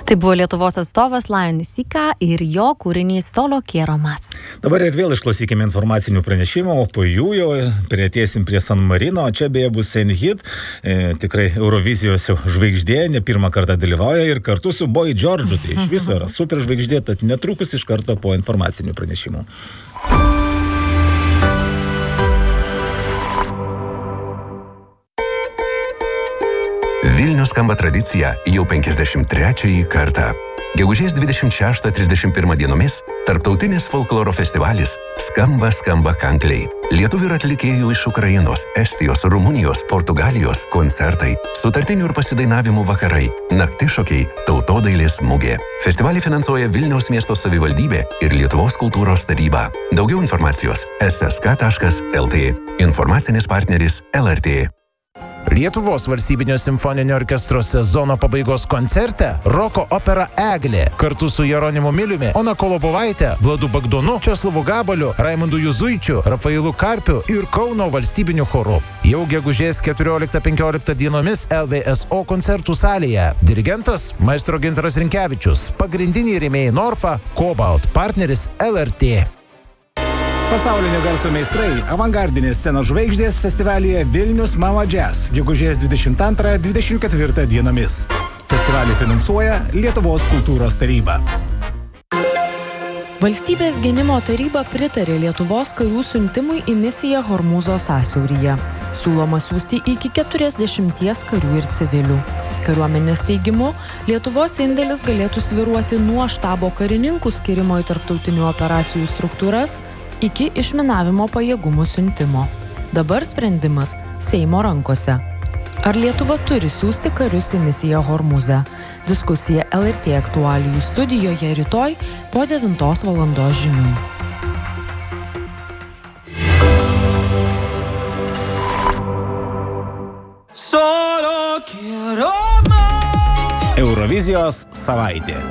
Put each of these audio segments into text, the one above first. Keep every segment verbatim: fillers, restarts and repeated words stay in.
Tai buvo Lietuvos atstovas Lionel Sika ir jo kūrinys Solo Quiero Más. Dabar ir vėl išklausykime informacinių pranešimų, o po jų jau prieitėsim prie San Marino. Čia beje bus Senhit, e, tikrai Eurovizijos žvaigždė, ne pirmą kartą dalyvauja ir kartu su Boy George'u, tai iš viso yra super žvaigždė, tad netrukus iš karto po informacinių pranešimų. Vilnius skamba tradicija jau penkiasdešimt trečiąjį kartą. Gegužės dvidešimt šeštą trisdešimt pirmą dienomis tarptautinis folkloro festivalis Skamba skamba kankliai. Lietuvių ir atlikėjų iš Ukrainos, Estijos, Rumunijos, Portugalijos koncertai, sutartinių ir pasidainavimų vakarai, naktišokiai, tautodailės mugė. Festivalį finansuoja Vilniaus miesto savivaldybė ir Lietuvos kultūros taryba. Daugiau informacijos es es ka taškas el tė. Informacinis partneris el er tė. Lietuvos valstybinio simfoninio orkestro sezono pabaigos koncerte roko opera Eglė kartu su Jeronimu Miliumi, Ona Kolobovaitė, Vladu Bagdonu, Česlovu Gabaliu, Raimundu Juzuičiu, Rafailu Karpiu ir Kauno valstybiniu choru. Jau gegužės keturioliktą penkioliktą dienomis el vė es o koncertų salėje. Dirigentas maestro Gintaras Rinkevičius, pagrindiniai rėmėjai Norfa, Cobalt, partneris el er tė. Pasaulinio garso meistrai, avangardinės scenos žvaigždės festivalyje Vilnius Mama Jazz, gegužės dvidešimt antrą dvidešimt ketvirtą dienomis. Festivalį finansuoja Lietuvos kultūros taryba. Valstybės gynimo taryba pritarė Lietuvos karių siuntimui į misiją Hormūzo sąsiauryje. Siūloma siųsti iki keturiasdešimties karių ir civilių. Kariuomenės teigimu, Lietuvos indėlis galėtų sviruoti nuo štabo karininkų skirimo į tarptautinių operacijų struktūras iki išminavimo pajėgumų siuntimo. Dabar sprendimas Seimo rankose. Ar Lietuva turi siųsti karius į misiją Hormūze? Diskusija el er tė aktualijų studijoje rytoj po devintos valandos žinių. Eurovizijos savaitė.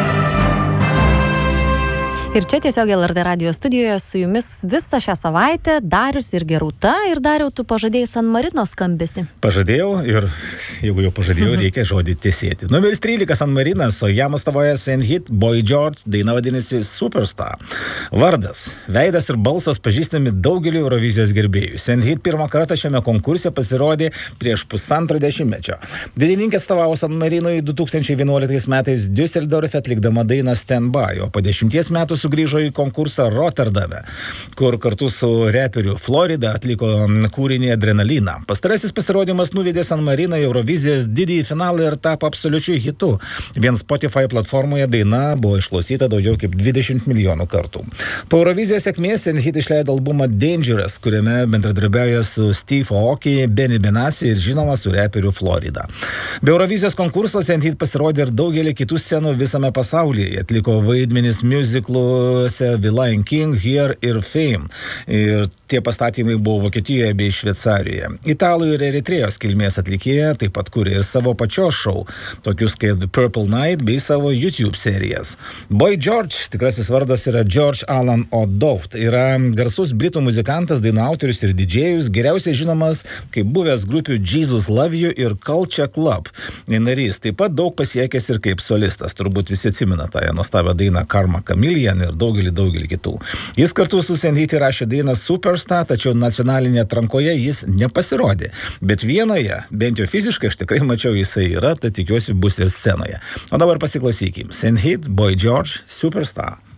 Ir čia tiesiog el er tė radijo studijoje su jumis visą šią savaitę Darius ir Gerūta. Ir Dariau, tu pažadėjai San Marino skambesį. Pažadėjau ir jeigu jau pažadėjau, reikia žodį tiesėti. Numeris trylika San Marinas, o jam atstovauja Senhit, Boy George, daina vadinasi Superstar. Vardas, veidas ir balsas pažįstami daugeliu Eurovizijos gerbėjų. Senhit pirmą kartą šiame konkurse pasirodė prieš pusantro dešimtmečio. Dainininkė atstovavo San Marinui du tūkstančiai vienuoliktais metais Düsseldorfe atlikdama dainą Stand By, o po dešimties metų sugrįžo į konkursą Rotterdame, kur kartu su reperiu Florida atliko kūrinį Adrenaliną. Pastarasis pasirodymas nuvedė San Mariną į Eurovizijos didįjį finalą ir tapo absoliučiu hitu. Vien Spotify platformoje daina buvo išklausyta daugiau kaip dvidešimt milijonų kartų. Po Eurovizijos sėkmės Senhit išleido albumą Dangerous, kuriame bendradarbiauja su Steve Aoki, Benny Benassi ir žinoma su reperiu Florida. Be Eurovizijos konkurso Senhit pasirodė ir daugelį kitų scenų visame pasaulyje. Atliko vaidmenis miuziklų The Lion King, Here ir Fame. Ir tie pastatymai buvo Vokietijoje bei Šveicarijoje. Italų ir Eritrėjos kilmės atlikėja taip pat kūrė ir savo pačios šou, tokius kaip Purple Night bei savo YouTube serijas. Boy George, tikrasis vardas yra George Alan O'Dowd, yra garsus britų muzikantas, dainų autorius ir didžėjus, geriausiai žinomas kaip buvęs grupių Jesus Love You ir Culture Club narys, taip pat daug pasiekęs ir kaip solistas. Turbūt visi atsimena tą nuostabią dainą Karma Chameleon ir daugelį, daugelį kitų. Jis kartu su Senhit rašė dainą Superstar, tačiau nacionalinėje atrankoje jis nepasirodė. Bet vienoje, bent jau fiziškai, aš tikrai mačiau, jisai yra, tai tikiuosi bus ir scenoje. O dabar pasiklausykim. Senhit, Boy George, Superstar.